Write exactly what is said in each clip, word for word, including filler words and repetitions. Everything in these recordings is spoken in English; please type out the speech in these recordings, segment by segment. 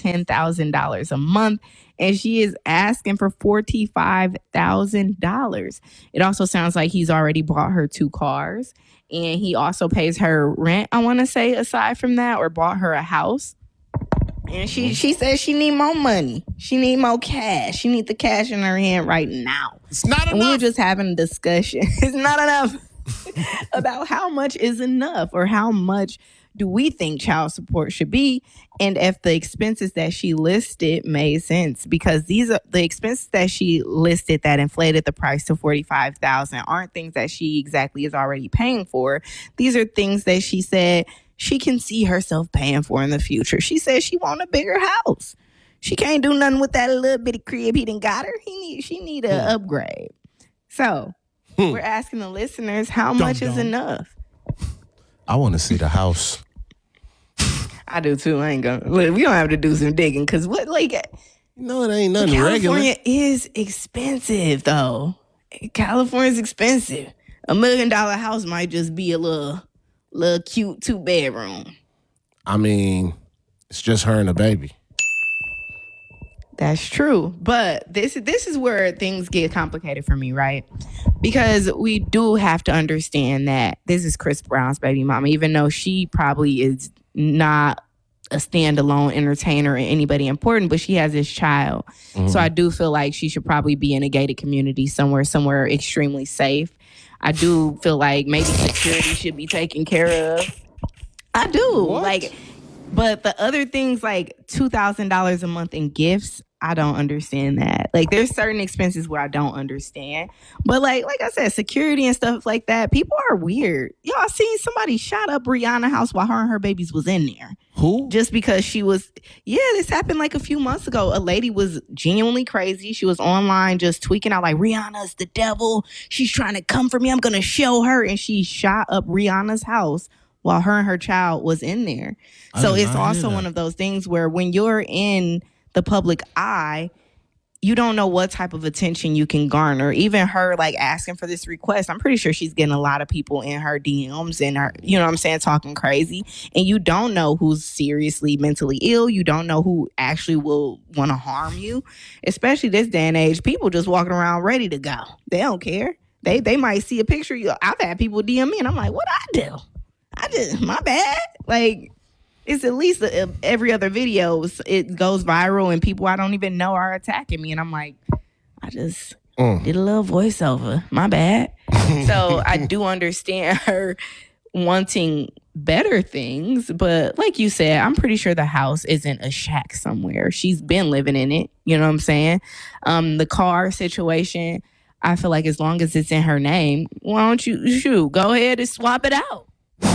ten thousand dollars a month, and she is asking for forty-five thousand dollars. It also sounds like he's already bought her two cars, and he also pays her rent, I want to say, aside from that, or bought her a house. And she she says she need more money. She need more cash. She need the cash in her hand right now. It's not and enough. We were just having a discussion. It's not enough about how much is enough, or how much do we think child support should be, and if the expenses that she listed made sense. Because these are the expenses that she listed that inflated the price to forty-five thousand dollars aren't things that she exactly is already paying for. These are things that she said she can see herself paying for in the future. She said she want a bigger house. She can't do nothing with that little bitty crib he done got her. He need she need an hmm. upgrade. So hmm. we're asking the listeners, how dum, much dum. is enough? I want to see the house. I do too. I ain't gonna. Look, we don't have to do some digging, because what like. No, it ain't nothing California regular. California is expensive, though. California's expensive. A million dollar house might just be a little, little cute two bedroom. I mean, it's just her and a baby. That's true, but this this is where things get complicated for me, right? Because we do have to understand that this is Chris Brown's baby mama, even though she probably is not a standalone entertainer or anybody important, but she has this child. Mm-hmm. So I do feel like she should probably be in a gated community somewhere, somewhere extremely safe. I do feel like maybe security should be taken care of. I do. What? Like, but the other things like two thousand dollars a month in gifts, I don't understand that. Like, there's certain expenses where I don't understand. But like, like I said, security and stuff like that, people are weird. Y'all seen somebody shot up Rihanna's house while her and her babies was in there. Who? Just because she was, yeah, this happened like a few months ago. A lady was genuinely crazy. She was online just tweaking out like, Rihanna's the devil. She's trying to come for me. I'm going to show her. And she shot up Rihanna's house while her and her child was in there. I so it's also one of those things where when you're in the public eye, you don't know what type of attention you can garner. Even her like asking for this request, I'm pretty sure she's getting a lot of people in her D Ms and her, you know what I'm saying, talking crazy. And you don't know who's seriously mentally ill. You don't know who actually will want to harm you. Especially this day and age, people just walking around ready to go. They don't care. They they might see a picture. I've had people D M me and I'm like, what I do? I just, my bad. Like, it's at least a, every other video, it goes viral and people I don't even know are attacking me. And I'm like, I just mm. did a little voiceover. My bad. So I do understand her wanting better things. But like you said, I'm pretty sure the house isn't a shack somewhere. She's been living in it. You know what I'm saying? Um, the car situation, I feel like as long as it's in her name, why don't you, shoot, go ahead and swap it out.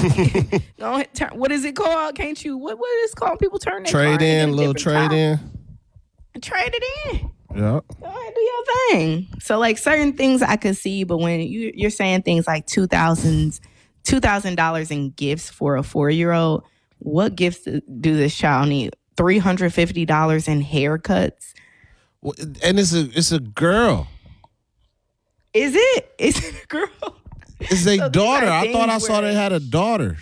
Go ahead, turn, what is it called? Can't you? What what is it called? People turn their trade in, little trade top. in. Trade it in. Yeah. Go ahead, do your thing. So like certain things I could see, but when you you're saying things like two thousands, two thousand dollars in gifts for a four year old, what gifts do this child need? Three hundred fifty dollars in haircuts. Well, and it's a it's a girl. Is it? Is it a girl? It's a so daughter. I thought I saw they had a daughter.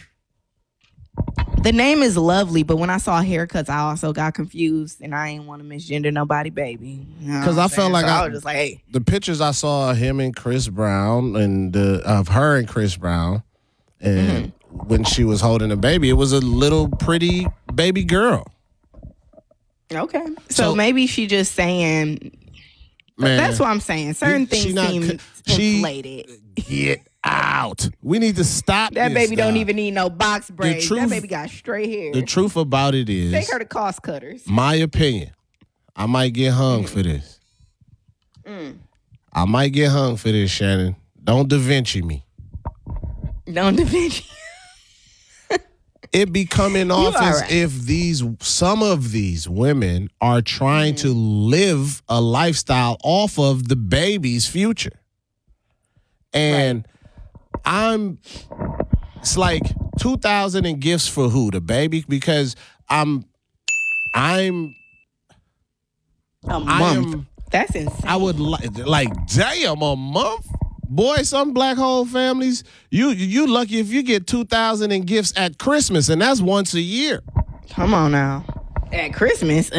The name is lovely, but when I saw haircuts, I also got confused, and I ain't want to misgender nobody, baby. Because you know I felt like, so I, I was just like, hey. The pictures I saw of him and Chris Brown, and the, of her and Chris Brown, and mm-hmm. when she was holding a baby, it was a little pretty baby girl. Okay, so, so maybe she just saying. Man, that's what I'm saying. Certain things she not, seem she, inflated. Get out. We need to stop that this baby now. Don't even need no box braids. Truth, that baby got straight hair. The truth about it is, take her to cost cutters. My opinion, I might get hung mm. for this. Mm. I might get hung for this, Shannon. Don't Da Vinci me. Don't Da Vinci. It be coming off as right. if these some of these women are trying mm. to live a lifestyle off of the baby's future. And right. I'm it's like two thousand in gifts for who? The baby? Because I'm I'm a month. Am, That's insane. I would like like damn a month. Boy, some black hole families, you you lucky if you get two thousand in gifts at Christmas, and that's once a year. Come on now. At Christmas,